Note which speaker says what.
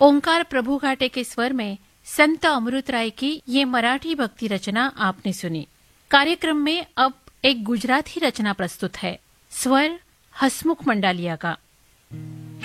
Speaker 1: ओंकार प्रभु घाटे के स्वर में संत अमृत राय की ये मराठी भक्ति रचना आपने सुनी। कार्यक्रम में अब एक गुजराती रचना प्रस्तुत है। स्वर हसमुख मंडालिया का।